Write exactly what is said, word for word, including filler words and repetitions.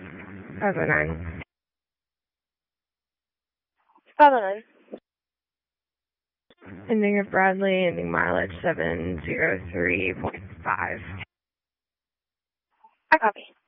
five oh nine. five oh nine. Ending of Bradley, ending mileage seven zero three point five. I copy.